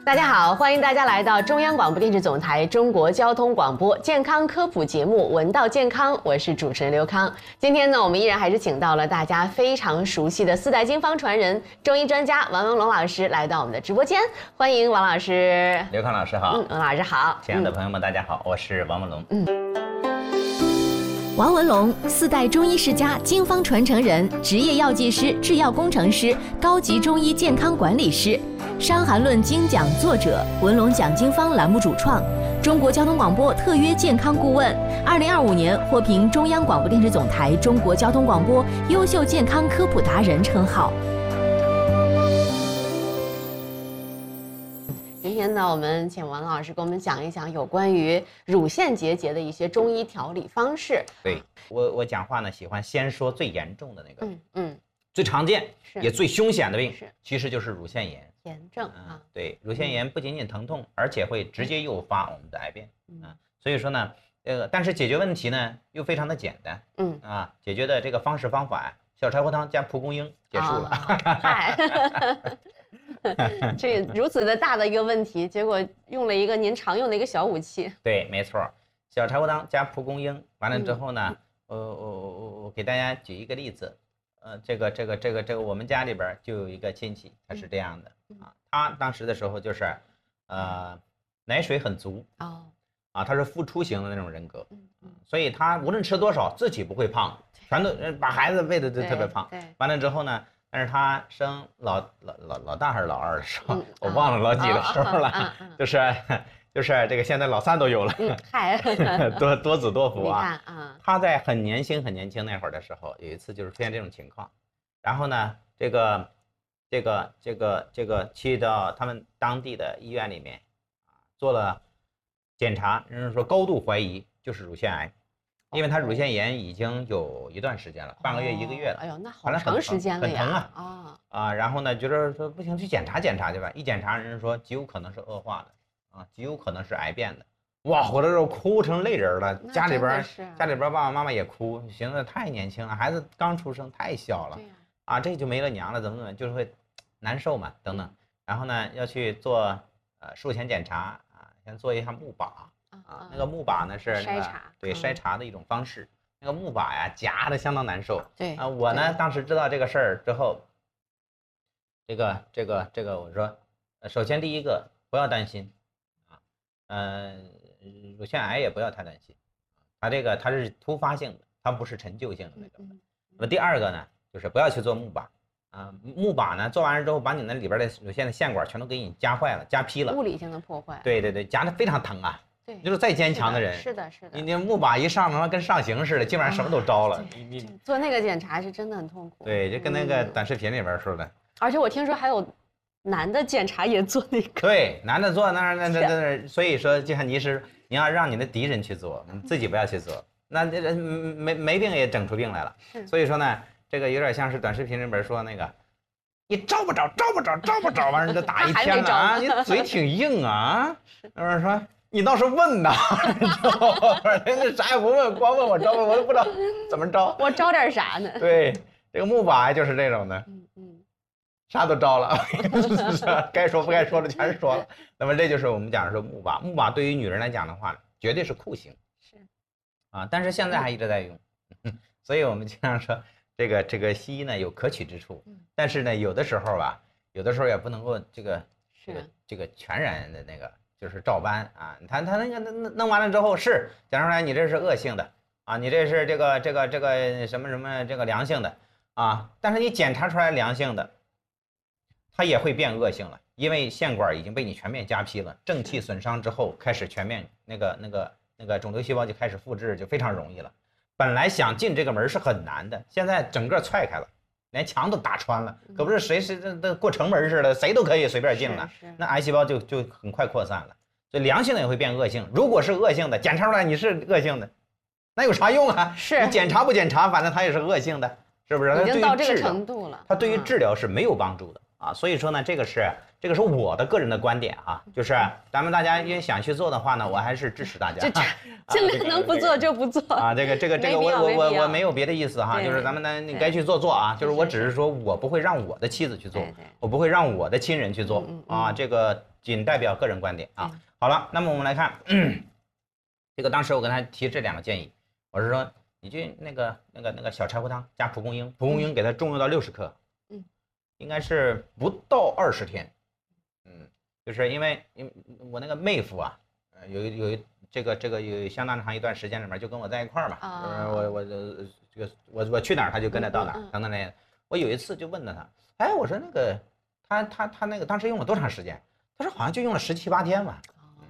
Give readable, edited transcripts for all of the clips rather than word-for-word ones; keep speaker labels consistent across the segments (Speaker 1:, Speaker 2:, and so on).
Speaker 1: 大家好，欢迎大家来到中央广播电视总台中国交通广播健康科普节目《闻道健康》，我是主持人刘康。今天呢，我们依然还是请到了大家非常熟悉的四代经方传人、中医专家王文龙老师来到我们的直播间，欢迎王老师。
Speaker 2: 刘康老师好，
Speaker 1: 王老师好，
Speaker 2: 亲爱的朋友们，大家好，我是王文龙。
Speaker 3: 王文龙，四代中医世家、经方传承人，职业药剂师、制药工程师，高级中医健康管理师，《伤寒论》精讲作者，文龙讲经方栏目主创，中国交通广播特约健康顾问，2025年获评中央广播电视总台中国交通广播优秀健康科普达人称号。
Speaker 1: 今天呢，我们请王老师给我们讲一讲有关于乳腺结节的一些中医调理方式。
Speaker 2: 对，我讲话呢，喜欢先说最严重的那个，最常见也最凶险的病，其实就是乳腺炎。
Speaker 1: 炎症啊，
Speaker 2: 对，乳腺炎不仅仅疼痛，而且会直接诱发我们的癌变。所以说呢，但是解决问题呢又非常的简单。解决的这个方式方法呀，小柴胡汤加蒲公英结束了。
Speaker 1: 这如此的大的一个问题，结果用了一个您常用的一个小武器。
Speaker 2: 对，没错，小柴胡汤加蒲公英，完了之后呢，我给大家举一个例子。这个我们家里边就有一个亲戚，他是这样的啊，他当时的时候就是奶水很足他是付出型的那种人格，所以他无论吃多少自己不会胖，全都把孩子喂的都特别胖。完了之后呢，但是他生老大还是老二的时候，我忘了老几的时候了，就是这个现在老三都有了，多子多福啊。他在很年轻那会儿的时候，有一次就是出现这种情况，然后呢，这个去到他们当地的医院里面做了检查，人说高度怀疑就是乳腺癌，因为他乳腺炎已经有一段时间了，半个月1个月了。
Speaker 1: 哎呦，那好长时间了呀！
Speaker 2: 很疼啊！然后呢，觉得说不行，去检查去吧。一检查，人说极有可能是恶化的。极有可能是癌变的。哇，回来之后哭成泪人了，家里边爸爸妈妈也哭，寻思太年轻了，孩子刚出生太小了，这就没了娘了，怎么就是会难受嘛，等等。然后呢，要去做术前检查先做一下钼靶那个钼靶呢是那个筛查的一种方式，那个钼靶呀夹的相当难受。我呢当时知道这个事儿之后，这个我说，首先第一个不要担心。乳腺癌也不要太担心，它是突发性的，它不是陈旧性的那种的。那么第二个呢，就是不要去做钼靶钼靶呢做完了之后，把你那里边的乳腺的腺管全都给你夹坏了、夹劈了，
Speaker 1: 物理性的破坏。
Speaker 2: 对，夹的非常疼啊。对，就是再坚强的人，
Speaker 1: 是的，你
Speaker 2: 钼靶一上了，跟上刑似的，基本上什么都招了。
Speaker 1: 你做那个检查是真的很痛苦。
Speaker 2: 对，就跟那个短视频里边说的。
Speaker 1: 而且我听说还有男的检查也做那个，
Speaker 2: 对，男的做那，所以说就像你要让你的敌人去做，你自己不要去做，那没病也整出病来了。所以说呢，这个有点像是短视频里边说那个，你招不着，完了就打一天了你嘴挺硬啊，说你倒是问呐，人家啥也不问，光问我招，我都不知道怎么招，
Speaker 1: 我招点啥呢？
Speaker 2: 对，这个钼靶就是这种的。啥都招了，该说不该说的全是说了。那么这就是我们讲的说钼靶。钼靶对于女人来讲的话，绝对是酷刑。但是现在还一直在用，所以我们经常说这个西医呢有可取之处，但是呢有的时候也不能够这个全然的那个就是照搬他那个弄完了之后是讲出来你这是恶性的你这是这个什么这个良性的但是你检查出来良性的。它也会变恶性了，因为腺管已经被你全面夹劈了，正气损伤之后开始全面那个肿瘤细胞就开始复制，就非常容易了。本来想进这个门是很难的，现在整个踹开了，连墙都打穿了，可不是谁这过城门似的，谁都可以随便进了，那癌细胞就很快扩散了。所以良性的也会变恶性，如果是恶性的，检查出来你是恶性的，那有啥用啊？你检查不检查，反正它也是恶性的，是不是？
Speaker 1: 已经到这个程度了，
Speaker 2: 它对于治疗是没有帮助的。所以说呢，这个是我的个人的观点就是咱们大家因为想去做的话呢，我还是支持大家，
Speaker 1: 尽量能不做就不做
Speaker 2: 这个我没有别的意思就是咱们呢你该去做就是我只是说我不会让我的妻子去做，我不会让我的亲人去做这仅代表个人观点啊。好了，那么我们来看，这个当时我跟他提这2个建议，我是说你就那个小柴胡汤加蒲公英，蒲公英给它中用到60克，应该是不到20天，就是因为我那个妹夫啊，有这个有相当长一段时间里面就跟我在一块儿嘛，我去哪儿他就跟着到哪儿，等等那。我有一次就问了他，哎，我说那个他那个当时用了多长时间？他说好像就用了17、8天吧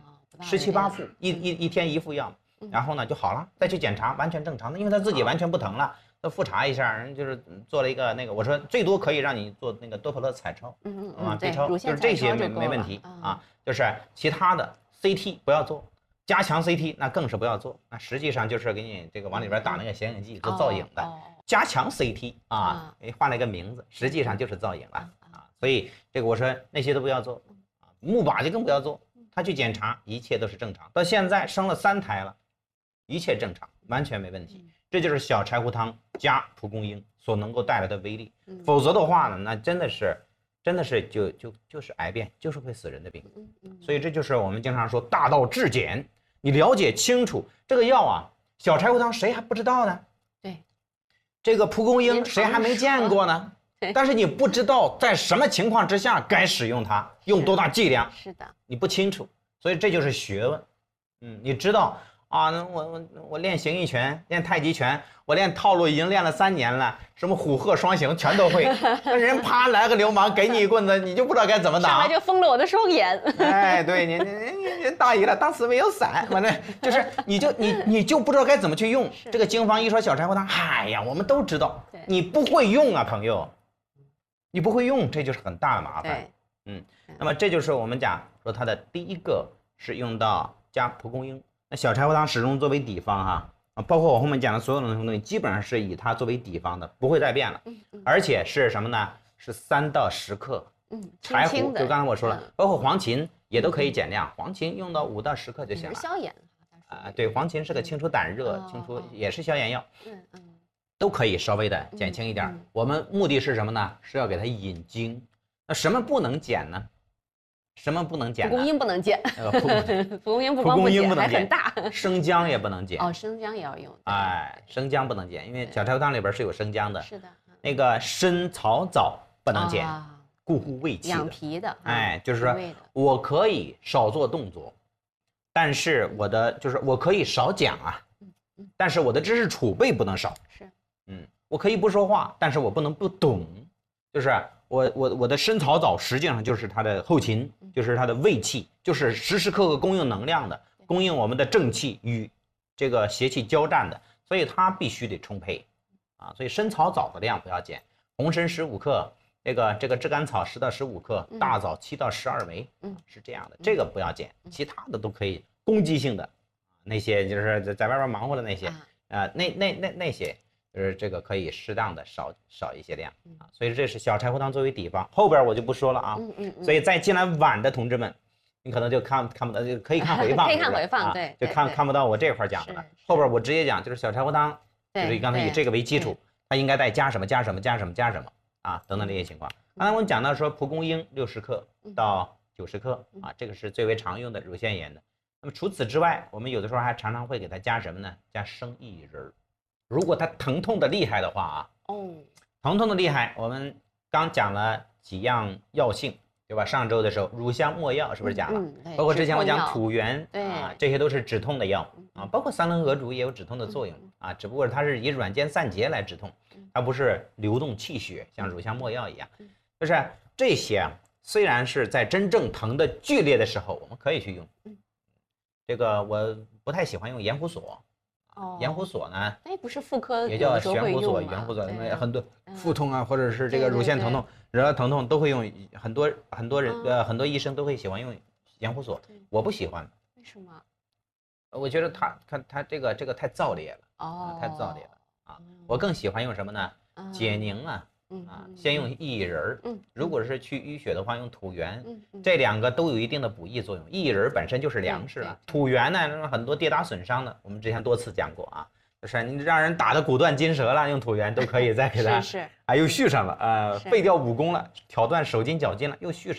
Speaker 2: ，17、8副，一天1副药，然后呢就好了，再去检查完全正常的，因为他自己完全不疼了，他复查一下，人就是做了一个那个，我说最多可以让你做那个多普勒彩超，B 超，就是这些没问题啊，就是其他的 CT 不要做。加强 CT 那更是不要做，那实际上就是给你这个往里边打那个显影剂做造影的。加强 CT 啊，换了一个名字，实际上就是造影了啊。所以这个我说那些都不要做啊，木把就更不要做。他去检查，一切都是正常。到现在生了3胎了，一切正常，完全没问题。这就是小柴胡汤加蒲公英所能够带来的威力。否则的话呢，那真的是就是癌变，就是会死人的病。所以这就是我们经常说大道至简。你了解清楚这个药啊，小柴胡汤谁还不知道呢？
Speaker 1: 对，
Speaker 2: 这个蒲公英谁还没见过呢？但是你不知道在什么情况之下该使用它，用多大剂量，
Speaker 1: 是的，
Speaker 2: 你不清楚，所以这就是学问。你知道啊？我练形意拳，练太极拳，我练套路已经练了3年了，什么虎鹤双形全都会。那人啪来个流氓给你一棍子，你就不知道该怎么打，
Speaker 1: 上来就封了我的双眼。
Speaker 2: 哎，对你大意了，当时没有闪，反正就是你就不知道该怎么去用。这个经方一说小柴胡汤，哎呀，我们都知道，你不会用啊，朋友，你不会用，这就是很大的麻烦。那么这就是我们讲说它的第一个是用到加蒲公英。那小柴胡汤始终作为底方哈，包括我后面讲的所有的东西，基本上是以它作为底方的，不会再变了。而且是什么呢？是3到10克。柴胡就刚才我说了，包括黄芩也都可以减量，黄芩用到5到10克就行了。
Speaker 1: 消炎
Speaker 2: 对，黄芩是个清除胆热，清除也是消炎药。都可以稍微的减轻一点。我们目的是什么呢？是要给它引经。那什么不能减呢？什么不能减？
Speaker 1: 蒲公英不能减。蒲公英不
Speaker 2: 光
Speaker 1: 不减，
Speaker 2: 还
Speaker 1: 很大。
Speaker 2: 生姜也不能减。
Speaker 1: 生姜也要用。
Speaker 2: 哎，生姜不能减，因为小柴胡汤里边是有生姜的。
Speaker 1: 是的。
Speaker 2: 那个参草枣不能减，固护胃气的。
Speaker 1: 养脾的。
Speaker 2: 哎，就是说我可以少做动作，但是我可以少讲啊，但是我的知识储备不能少。
Speaker 1: 是。
Speaker 2: 我可以不说话，但是我不能不懂，就是我的参草枣实际上就是它的后勤，就是它的胃气，就是时时刻刻供应能量的，供应我们的正气与这个邪气交战的，所以它必须得充沛啊。所以参草枣的量不要减，红参15克，这个炙甘草10到15克，大枣7到12枚，是这样的，这个不要减，其他的都可以攻击性的，那些就是在外边忙活的那些那些。就是这个可以适当的少一些量啊，所以这是小柴胡汤作为底方，后边我就不说了啊。所以再进来晚的同志们，你可能就看不到，就可以看回放，
Speaker 1: 可以看回放，对，
Speaker 2: 就看不到我这块讲的了。后边我直接讲，就是小柴胡汤，就是刚才以这个为基础，它应该再加什么啊，等等这些情况。刚才我们讲到说蒲公英60克到90克啊，这个是最为常用的乳腺炎的。那么除此之外，我们有的时候还常常会给它加什么呢？加生薏仁。如果它疼痛的厉害的话疼痛的厉害，我们刚讲了几样药性，对吧？上周的时候，乳香没药是不是讲了？包括之前我讲土元啊，这些都是止痛的药啊，包括三棱鹅竹也有止痛的作用啊，只不过它是以软坚散结来止痛，它不是流动气血，像乳香没药一样。就是这些虽然是在真正疼的剧烈的时候，我们可以去用。这个我不太喜欢用盐胡索。盐胡索呢？
Speaker 1: 不是妇科
Speaker 2: 也叫悬胡索、圆胡索，因为很多腹痛啊，或者是这个乳腺疼痛、惹到疼痛都会用，很多人很多医生都会喜欢用盐胡索，我不喜欢。
Speaker 1: 为什么？
Speaker 2: 我觉得它这个太燥烈了，太燥烈了啊！我更喜欢用什么呢？解宁啊。先用薏仁如果是去淤血的话，用土元这2个都有一定的补益作用。薏仁本身就是粮食了，土元呢，很多跌打损伤的，我们之前多次讲过啊，就是你让人打得骨断筋折了，用土元都可以再给他又续上了废掉武功了，挑断手筋脚筋了，又续上了，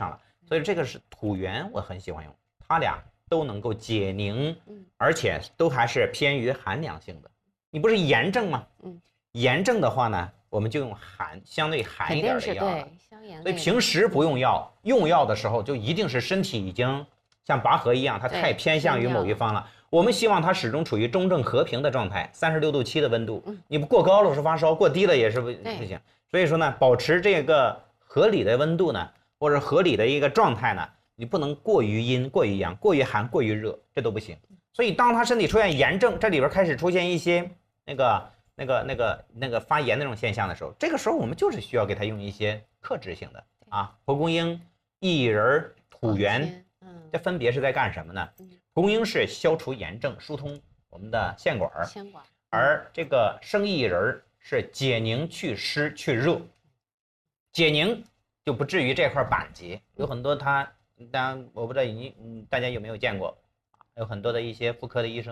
Speaker 2: 所以这个是土元，我很喜欢用，它俩都能够解凝，而且都还是偏于寒凉性的。你不是炎症吗？炎症的话呢，我们就用相对寒一点的药了。所以平时不用药，用药的时候就一定是身体已经像拔河一样，它太偏向于某一方了。我们希望它始终处于中正和平的状态，36度7的温度。你不过高了是发烧，过低了也是不行。所以说呢，保持这个合理的温度呢，或者合理的一个状态呢，你不能过于阴、过于阳、过于寒、过于热，这都不行。所以当他身体出现炎症，这里边开始出现一些那个发炎那种现象的时候，这个时候我们就是需要给他用一些克制性的啊，蒲公英、薏仁、土元，这分别是在干什么呢？蒲公英是消除炎症、疏通我们的腺管，而这个生薏仁是解凝、祛湿、去热。解凝就不至于这块板结，有很多当然我不知道大家有没有见过，有很多的一些妇科的医生。